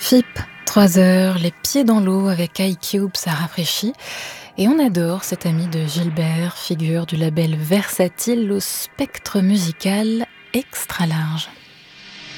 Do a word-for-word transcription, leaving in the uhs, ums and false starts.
F I P, trois heures, les pieds dans l'eau avec iCube, ça rafraîchit. Et on adore cet ami de Gilbert, figure du label versatile au spectre musical extra large.